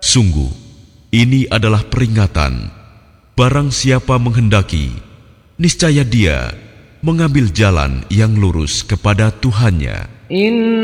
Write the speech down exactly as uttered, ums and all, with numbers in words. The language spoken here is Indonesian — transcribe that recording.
Sungguh, ini adalah peringatan. Barang siapa menghendaki, niscaya dia mengambil jalan yang lurus kepada Tuhannya.